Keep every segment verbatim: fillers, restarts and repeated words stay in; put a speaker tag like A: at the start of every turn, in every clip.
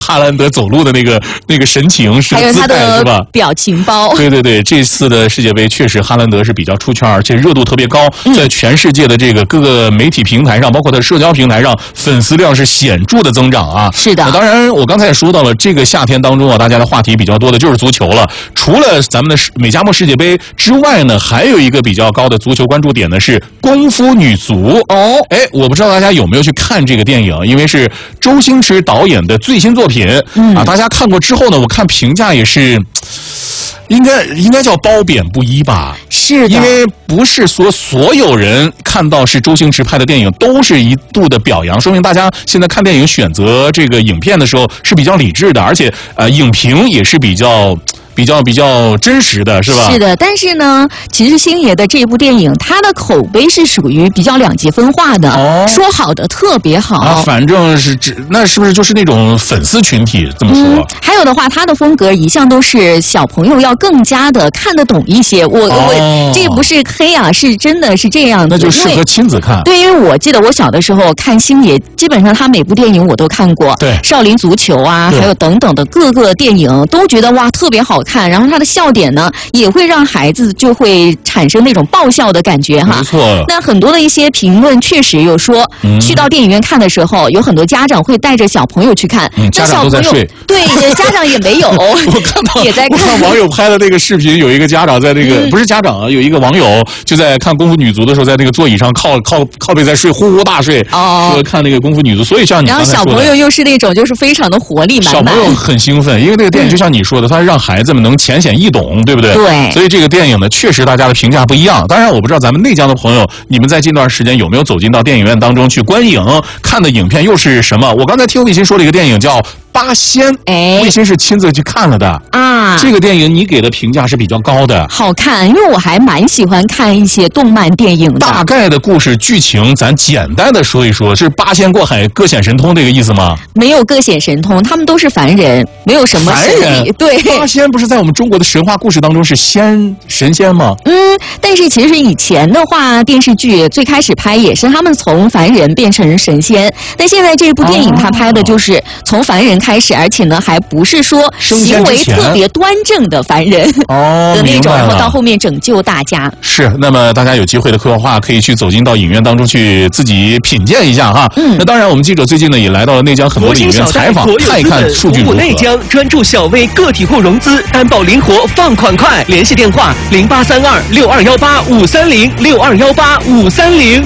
A: 哈兰德走路的那个那个神情是姿态是吧？
B: 表情包。
A: 对对对，这次的世界杯确实哈兰德是比较出圈，而且热度特别高，在全世界的这个各个媒体平台上，包括在社交平台上，粉丝量是显著的增长啊。
B: 是的。
A: 当然，我刚才也说到了，这个夏天当中啊，大家的话题比较多的就是足球了。除了咱们的美加墨世界杯之外呢，还有一个比较高的足球关注点呢是功夫女足。哦，哎，我不知道大家有没有去看这个电影，因为是周星驰导演的最新作品、嗯、啊。大家看过之后呢，我看评价也是。应该应该叫褒贬不一吧？
B: 是的，
A: 因为不是说所有人看到是周星驰拍的电影都是一度的表扬，说明大家现在看电影选择这个影片的时候是比较理智的，而且呃，影评也是比较。比较比较真实的是吧？
B: 是的，但是呢，其实星爷的这部电影，他的口碑是属于比较两极分化的。哦，说好的特别好，
A: 啊，反正是指那是不是就是那种粉丝群体这么说？嗯，
B: 还有的话，他的风格一向都是小朋友要更加的看得懂一些。我、哦、我这不是黑啊，是真的是这样的。
A: 那就适合亲子看。
B: 对，因为我记得我小的时候看星爷，基本上他每部电影我都看过。
A: 对，
B: 少林足球啊，还有等等的各个电影，都觉得哇特别好看。然后他的笑点呢，也会让孩子就会产生那种爆笑的感觉哈。
A: 没错。
B: 那很多的一些评论确实有说，嗯、去到电影院看的时候，有很多家长会带着小朋友去看。
A: 嗯，家长都在睡。
B: 对，家长也没有。
A: 我看到
B: 也在看。
A: 我看网友拍的那个视频，有一个家长在那个、嗯、不是家长啊，有一个网友就在看功夫女足的时候，在那个座椅上靠靠靠背在睡，呼呼大睡。哦。说看那个功夫女足，所以像你刚才说的。
B: 然后小朋友又是那种就是非常的活力满满。
A: 小朋友很兴奋，因为那个电影就像你说的，它让孩子们能浅显易懂，对不对？
B: 对。
A: 所以这个电影呢，确实大家的评价不一样。当然，我不知道咱们内江的朋友，你们在近段时间有没有走进到电影院当中去观影，看的影片又是什么？我刚才听魏鑫说了一个电影叫《八仙》，哎，魏鑫是亲自去看了的啊。这个电影你给的评价是比较高的，
B: 好看，因为我还蛮喜欢看一些动漫电影的。
A: 大概的故事剧情，咱简单的说一说，是八仙过海各显神通这个意思吗？
B: 没有各显神通，他们都是凡人，没有什么
A: 凡人。
B: 对，
A: 八仙不是在我们中国的神话故事当中是仙神仙吗？
B: 嗯，但是其实以前的话，电视剧最开始拍也是他们从凡人变成神仙，但现在这部电影他拍的就是从凡人开始，而且呢还不是说行为特别端正的凡人哦的那种，然后到后面拯救大家。
A: 是，那么大家有机会的话，可以去走进到影院当中去自己品鉴一下哈。嗯，那当然，我们记者最近呢也来到了内江很多的影院采访，看一看数据如何。
C: 内江专注小微个体户融资，担保灵活，放款快，联系电话零八三二六二幺八五三零六二幺八五三零。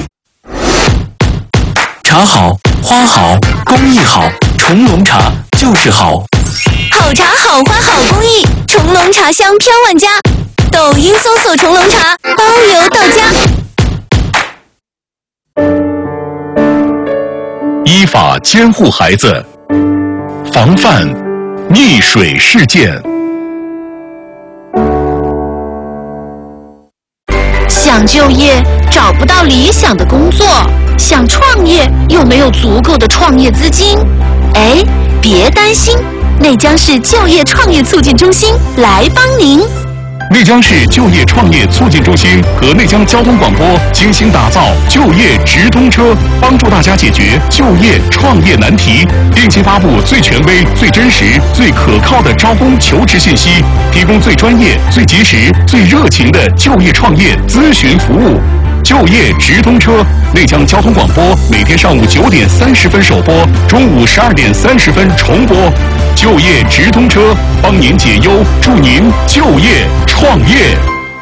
D: 茶好，花好，工艺好，重龙茶就是好。
E: 好茶好花好工艺，重龙茶香飘万家。抖音搜索重龙茶，包邮到家。
D: 依法监护孩子，防范溺水事件。
E: 想就业找不到理想的工作，想创业又没有足够的创业资金，哎，别担心，内江市就业创业促进中心来帮您。
D: 内江市就业创业促进中心和内江交通广播精心打造就业直通车，帮助大家解决就业创业难题，定期发布最权威、最真实、最可靠的招工求职信息，提供最专业、最及时、最热情的就业创业咨询服务。就业直通车，内江交通广播每天上午九点三十分首播，中午十二点三十分重播。就业直通车，帮您解忧，祝您就业创业。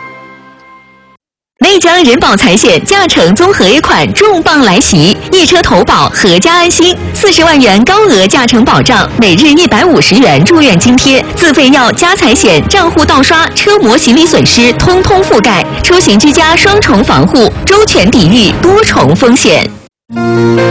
E: 内江人保财险驾乘综合 A 款重磅来袭，一车投保，阖家安心，四十万元高额驾乘保障，每日一百五十元住院津贴，自费药、加财险、账户盗刷、车模行李损失通通覆盖，出行居家双重防护，周全抵御多重风险。